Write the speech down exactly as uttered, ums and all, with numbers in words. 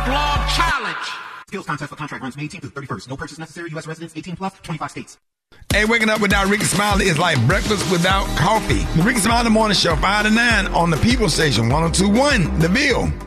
Outlaw Challenge. Skills contest for contract runs May eighteenth through thirty-first. No purchase necessary. U S residents eighteen plus, twenty-five states. Hey, waking up without Ricky Smiley is like breakfast without coffee. The Ricky Smiley Morning Show, five to nine on the People Station, one oh two point one, The Ville.